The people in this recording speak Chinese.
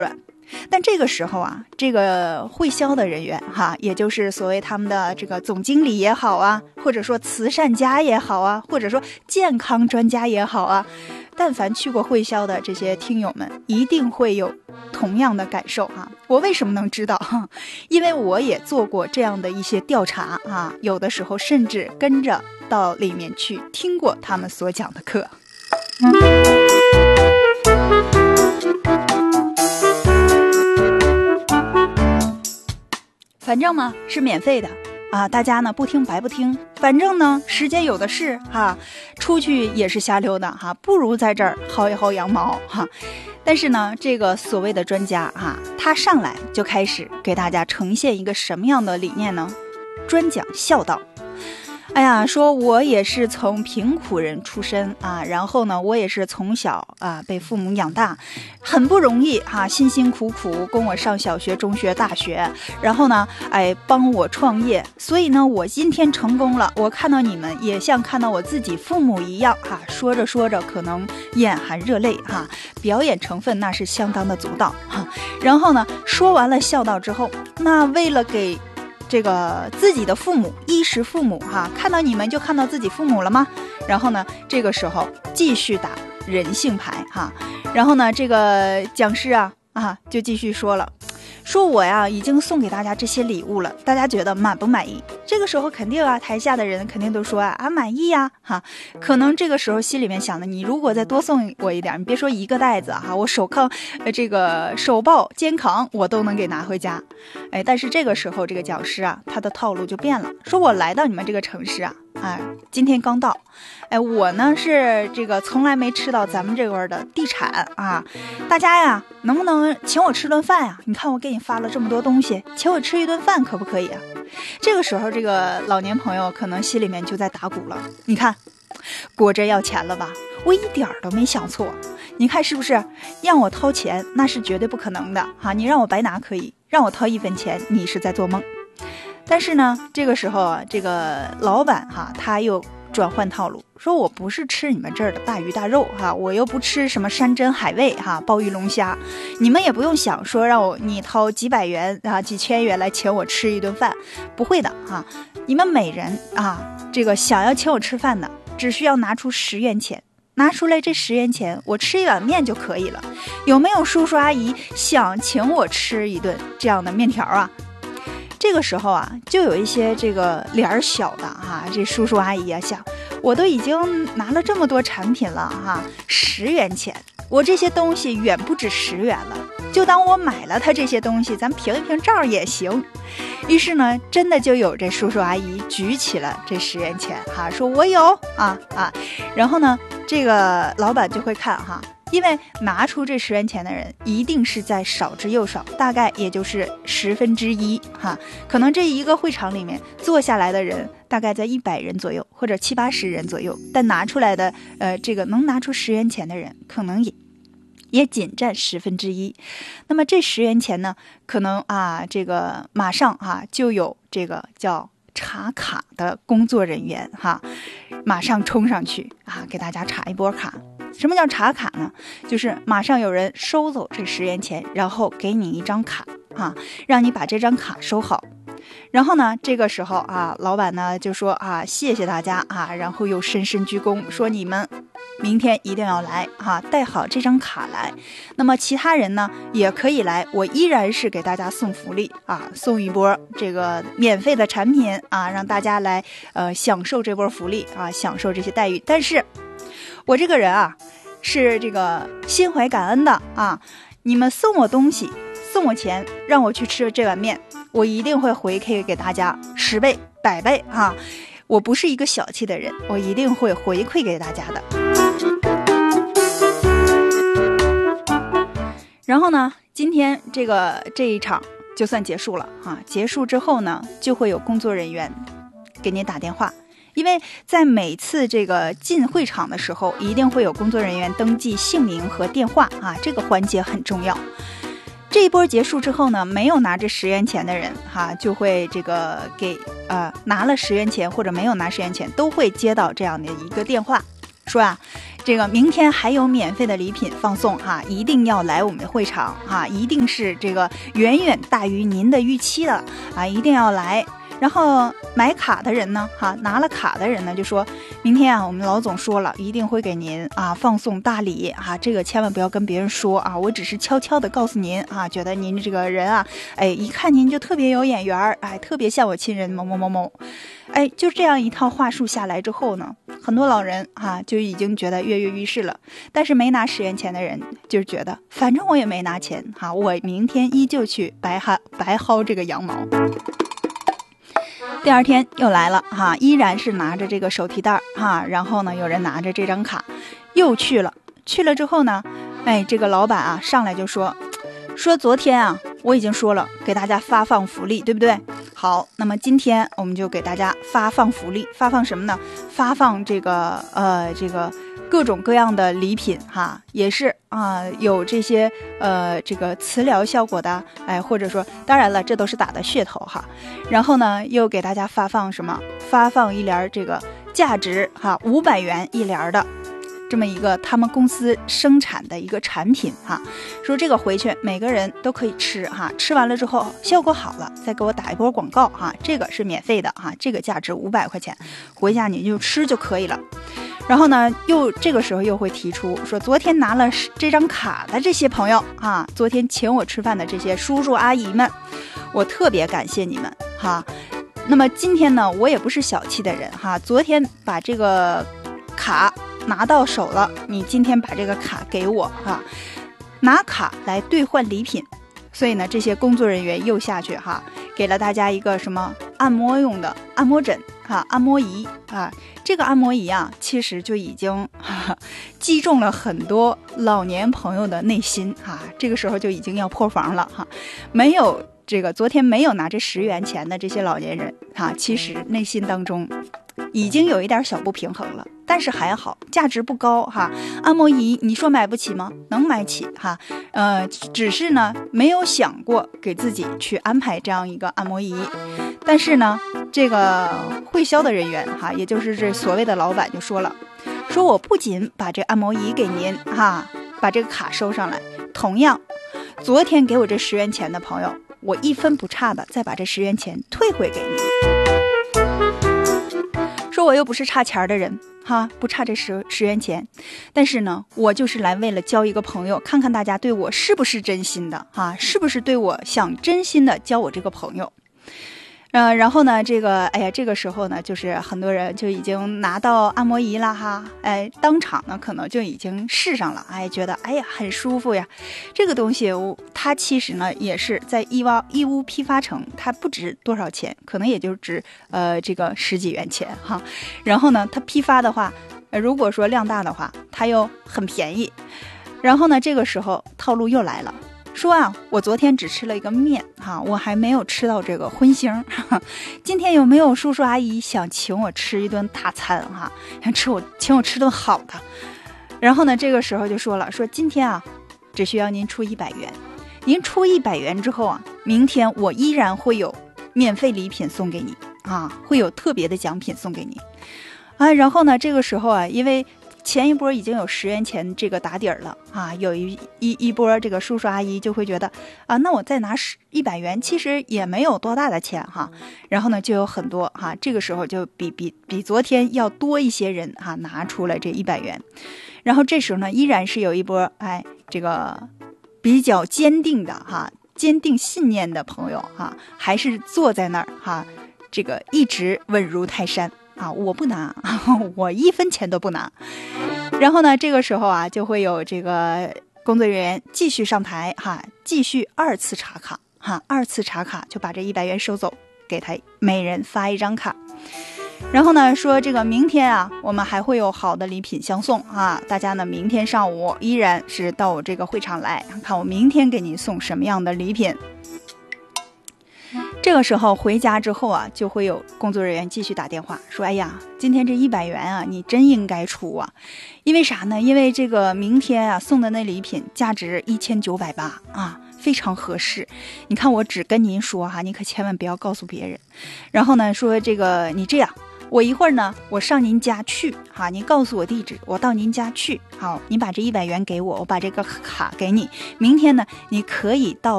但这个时候啊，这个会销的人员哈，也就是所谓他们的这个总经理也好啊，或者说慈善家也好啊，或者说健康专家也好啊，但凡去过会销的这些听友们，一定会有同样的感受哈。我为什么能知道？因为我也做过这样的一些调查啊，有的时候甚至跟着到里面去听过他们所讲的课。反正嘛是免费的啊，大家呢不听白不听，反正呢时间有的是哈，出去也是瞎溜达哈，不如在这儿薅一薅羊毛哈。但是呢，这个所谓的专家哈，他上来就开始给大家呈现一个什么样的理念呢？专讲孝道。哎呀，说我也是从贫苦人出身啊，然后呢，我也是从小啊被父母养大，很不容易啊，辛辛苦苦供我上小学、中学、大学，然后呢，帮我创业，所以呢，我今天成功了，我看到你们也像看到我自己父母一样哈，说着说着可能眼含热泪哈，表演成分那是相当的足道哈。然后呢，说完了孝道之后，那为了给这个自己的父母衣食父母哈，看到你们就看到自己父母了吗？然后呢，这个时候继续打人性牌哈。然后呢，这个讲师啊就继续说了，说我呀已经送给大家这些礼物了，大家觉得满不满意？这个时候肯定啊，台下的人肯定都说啊满意呀哈。可能这个时候心里面想的，你如果再多送我一点，你别说一个袋子哈，我手抱肩扛我都能给拿回家。但是这个时候这个讲师啊，他的套路就变了，说我来到你们这个城市啊，今天刚到，我呢是这个从来没吃到咱们这块的地产啊，大家呀能不能请我吃顿饭呀？你看我给你发了这么多东西，请我吃一顿饭可不可以啊？这个时候这个老年朋友可能心里面就在打鼓了，你看果真要钱了吧？我一点都没想错，你看是不是？让我掏钱那是绝对不可能的哈，你让我白拿可以，让我掏1分钱你是在做梦。但是呢，这个时候啊，这个老板哈，他又转换套路，说我不是吃你们这儿的大鱼大肉哈，我又不吃什么山珍海味哈，鲍鱼龙虾，你们也不用想说让你掏几百元啊、几千元来请我吃一顿饭，不会的哈。你们每人啊，这个想要请我吃饭的，只需要拿出10元钱，拿出来这10元钱，我吃一碗面就可以了。有没有叔叔阿姨想请我吃一顿这样的面条啊？这个时候啊，就有一些这个脸小的哈，这叔叔阿姨啊想，我都已经拿了这么多产品了哈，10元钱，我这些东西远不止10元了，就当我买了它这些东西，咱评一评账也行。于是呢，真的就有这叔叔阿姨举起了这10元钱哈，说我有然后呢，这个老板就会看哈。因为拿出这10元钱的人一定是在少之又少，大概也就是1/10哈，可能这一个会场里面坐下来的人大概在100人左右，或者70、80人左右，但拿出来的这个能拿出10元钱的人可能也仅占1/10。那么这10元钱呢，可能这个马上就有这个叫查卡的工作人员马上冲上去给大家查一波卡。什么叫查卡呢？就是马上有人收走这10元钱，然后给你一张卡让你把这张卡收好。然后呢，这个时候老板呢就说谢谢大家然后又深深鞠躬，说你们明天一定要来带好这张卡来。那么其他人呢也可以来，我依然是给大家送福利送一波这个免费的产品让大家来享受这波福利享受这些待遇。但是我这个人是这个心怀感恩的你们送我东西，送我钱，让我去吃这碗面，我一定会回馈给大家10倍、100倍我不是一个小气的人，我一定会回馈给大家的。然后呢，今天这一场就算结束了结束之后呢，就会有工作人员给你打电话。因为在每次这个进会场的时候，一定会有工作人员登记姓名和电话这个环节很重要。这一波结束之后呢，没有拿着10元钱的人就会这个给拿了10元钱或者没有拿10元钱，都会接到这样的一个电话，说这个明天还有免费的礼品放送哈，一定要来我们的会场哈，一定是这个远远大于您的预期的啊，一定要来。然后买卡的人呢，拿了卡的人呢，就说明天啊，我们老总说了，一定会给您啊放送大礼啊，这个千万不要跟别人说啊，我只是悄悄的告诉您啊，觉得您这个人啊，一看您就特别有眼缘，特别像我亲人某某某某，就这样一套话术下来之后呢，很多老人就已经觉得跃跃欲试了，但是没拿10元钱的人就觉得，反正我也没拿钱我明天依旧去白薅这个羊毛。第二天又来了依然是拿着这个手提袋然后呢有人拿着这张卡又去了之后呢，这个老板上来就说昨天我已经说了给大家发放福利，对不对？好，那么今天我们就给大家发放福利，发放什么呢？发放这个各种各样的礼品也是有这些这个磁疗效果的，或者说当然了这都是打的噱头然后呢又给大家发放什么？发放一帘这个价值500元一帘的这么一个他们公司生产的一个产品说这个回去每个人都可以吃吃完了之后效果好了再给我打一波广告这个是免费的这个价值500块钱，回家你就吃就可以了。然后呢这个时候又会提出说，昨天拿了这张卡的这些朋友昨天请我吃饭的这些叔叔阿姨们，我特别感谢你们那么今天呢我也不是小气的人昨天把这个卡拿到手了，你今天把这个卡给我拿卡来兑换礼品。所以呢这些工作人员又下去给了大家一个什么按摩用的按摩枕按摩仪这个按摩仪其实就已经击中了很多老年朋友的内心这个时候就已经要破防了没有这个昨天没有拿这10元钱的这些老年人其实内心当中已经有一点小不平衡了，但是还好价值不高按摩仪你说买不起吗？能买起只是呢没有想过给自己去安排这样一个按摩仪。但是呢这个会销的人员也就是这所谓的老板就说了，说我不仅把这按摩仪给您把这个卡收上来，同样昨天给我这10元钱的朋友，我1分不差的再把这10元钱退回给你。说我又不是差钱的人不差这10元钱，但是呢我就是来为了交一个朋友，看看大家对我是不是真心的是不是对我想真心的交我这个朋友。然后呢这个时候呢就是很多人就已经拿到按摩仪了当场呢可能就已经试上了觉得很舒服呀。这个东西它其实呢也是在义乌批发城，它不值多少钱，可能也就值这个10几元钱然后呢它批发的话如果说量大的话它又很便宜。然后呢这个时候套路又来了，说我昨天只吃了一个面我还没有吃到这个荤腥今天有没有叔叔阿姨想请我吃一顿大餐想请我吃顿好的。然后呢这个时候就说了，说今天只需要您出100元，您出100元之后明天我依然会有免费礼品送给你会有特别的奖品送给你然后呢这个时候因为前一波已经有10元钱这个打底儿了有一波这个叔叔阿姨就会觉得那我再拿100元其实也没有多大的钱然后呢就有很多这个时候就比昨天要多一些人拿出来这100元。然后这时候呢依然是有一波这个比较坚定的坚定信念的朋友还是坐在那儿这个一直稳如泰山我不拿我1分钱都不拿。然后呢这个时候就会有这个工作人员继续上台继续2次查卡2次查卡就把这100元收走，给他每人发一张卡。然后呢说这个明天我们还会有好的礼品相送大家呢明天上午依然是到我这个会场来看我明天给您送什么样的礼品。这个时候回家之后就会有工作人员继续打电话说，哎呀今天这100元你真应该出因为啥呢？因为这个明天送的那礼品价值1980非常合适，你看我只跟您说你可千万不要告诉别人。然后呢说这个你这样我一会儿呢，我上您家去，哈，您告诉我地址，我到您家去，好，您把这100元给我，我把这个卡给你，明天呢，你可以到